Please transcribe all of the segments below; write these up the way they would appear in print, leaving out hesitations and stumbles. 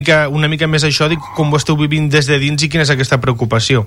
una mica més això, dic, com ho esteu vivint des de dins i quina és aquesta preocupació.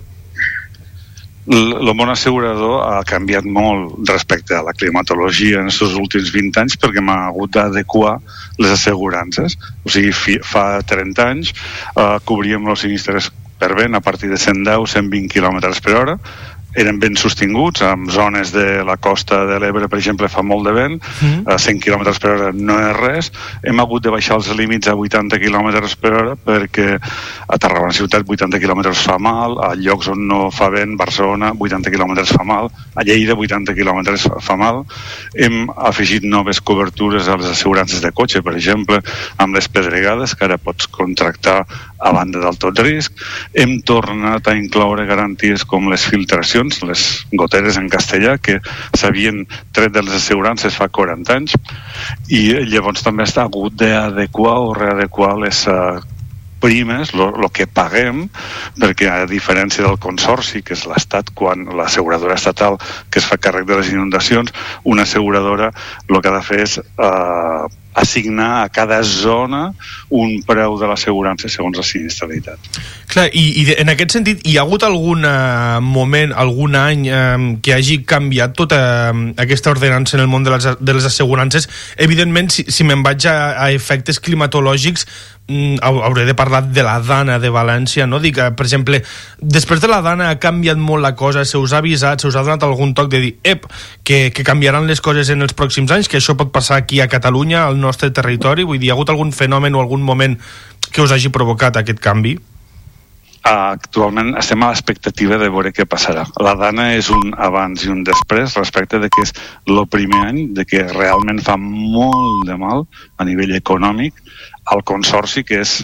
El món assegurador ha canviat molt respecte a la climatologia en aquests últims 20 anys perquè m'ha hagut d'adequar les assegurances. O sigui, fa 30 anys cobríem els sinistres per vent a partir de 110-120 km per hora. Eren ben sostinguts, en zones de la costa de l'Ebre, per exemple, fa molt de vent, 100 km per hora no és res. Hem hagut de baixar els límits a 80 km per hora perquè a Tarragona ciutat 80 km fa mal, a llocs on no fa vent, Barcelona, 80 km fa mal, a Lleida 80 km fa mal. Hem afegit noves cobertures a les assegurances de cotxe, per exemple, amb les pedregades, que ara pots contractar a banda del tot risc. Hem tornat a incloure garanties com les filtracions, les goteres en castellà, que s'havien tret de les assegurances fa 40 anys, i llavors també està hagut d'adequar o readequar les primes, el que paguem, perquè a diferència del consorci, que és l'Estat, quan l'asseguradora estatal que es fa càrrec de les inundacions, una asseguradora el que ha de fer és assignar a cada zona un preu de l'assegurança segons la sinistralitat. Clar, i en aquest sentit, hi ha hagut algun moment, algun any que hagi canviat tota aquesta ordenança en el món de les assegurances? Evidentment, si me'n vaig a efectes climatològics, hauré de parlar de la Dana de València, no? Dic, per exemple, després de la Dana ha canviat molt la cosa, se us ha avisat, se us ha donat algun toc de dir que canviaran les coses en els pròxims anys, que això pot passar aquí a Catalunya, al nostre territori? Vull dir, hi ha hagut algun fenomen o algun moment que us hagi provocat aquest canvi? Actualment estem a l'expectativa de veure què passarà. La Dana és un abans i un després respecte de que és el primer any de que realment fa molt de mal a nivell econòmic al consorci, que és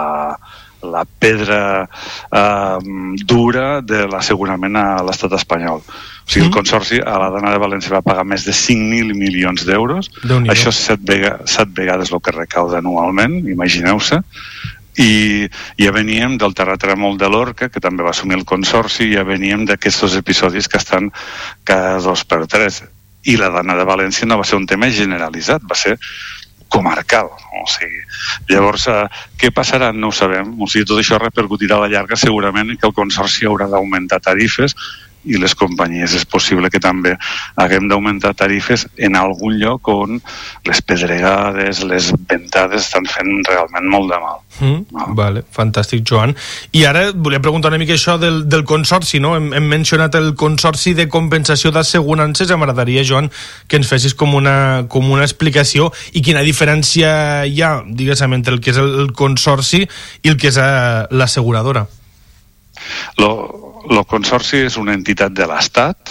la pedra dura de l'assegurament a l'estat espanyol. O sigui, el consorci a la Dana de València va pagar més de 5.000 milions d'euros. Això és 7 vegades el que recauda anualment, imagineu-se. I ja veníem del terratrèmol de l'Orca, que també va assumir el consorci, i ja veníem d'aquests episodis que estan cada 2 per 3. I la Dana de València no va ser un tema generalitzat, va ser comarcal. O sigui, llavors, què passarà? No ho sabem. O sigui, tot això repercutirà a la llarga segurament que el consorci haurà d'augmentar tarifes, i les companyies és possible que també haguem d'augmentar tarifes en algun lloc on les pedregades, les ventades estan fent realment molt de mal. Vale, fantàstic, Joan. I ara volia preguntar una mica això del consorci, no? Hem mencionat el consorci de compensació d'assegurances. M'agradaria, Joan, que ens fessis com una explicació i quina diferència hi ha, diguéssim, entre el que és el consorci i el que és l'asseguradora. El consorci és una entitat de l'Estat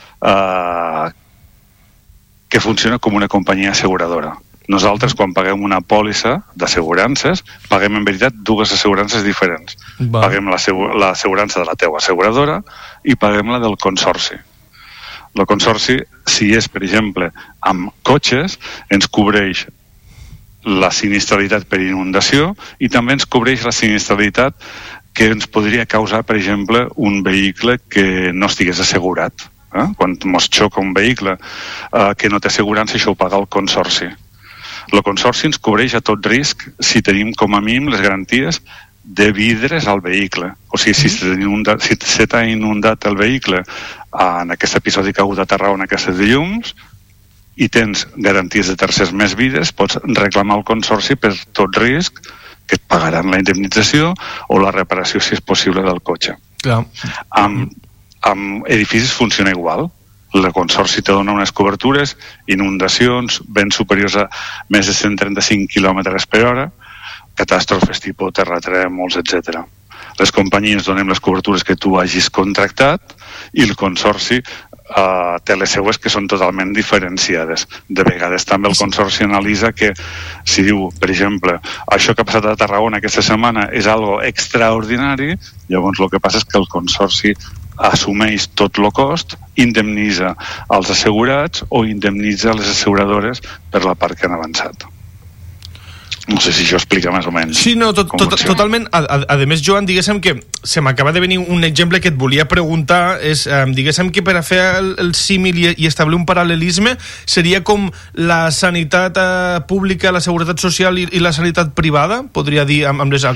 que funciona com una companyia asseguradora. Nosaltres, quan paguem una pòlissa d'assegurances, paguem en veritat 2 assegurances diferents. Paguem l'assegurança de la teua asseguradora i paguem la del consorci. El consorci, si és, per exemple, amb cotxes, ens cobreix la sinistralitat per inundació i també ens cobreix la sinistralitat que ens podria causar, per exemple, un vehicle que no estigués assegurat. Quan ens xoca un vehicle que no té assegurança, això ho paga el consorci. El consorci ens cobreix a tot risc si tenim com a mínim les garanties de vidres al vehicle. O sigui, si se t'ha inundat el vehicle en aquest episodi que ha hagut a Tarragona aquests dilluns i tens garanties de tercers més vidres, pots reclamar al consorci per tot risc que et pagaran la indemnització o la reparació, si és possible, del cotxe. Amb edificis funciona igual. El consorci te dona unes cobertures, inundacions, vents superiors a més de 135 km per hora, catàstrofes tipus terratrèmols, etc. Les companyies donem les cobertures que tu hagis contractat i el consorci té les seues que són totalment diferenciades. De vegades també el consorci analitza que si diu, per exemple, això que ha passat a Tarragona aquesta setmana és algo extraordinari, llavors el que passa és que el consorci assumeix tot el cost, indemnitza els assegurats o indemnitza les asseguradores per la part que han avançat. No sé si això explica més o menys. Sí, no, totalment. A més, Joan, diguéssim que se m'acaba de venir un exemple que et volia preguntar, és, diguéssim que per a fer el símil i establir un paral·lelisme seria com la sanitat pública, la seguretat social i la sanitat privada, podria dir, amb les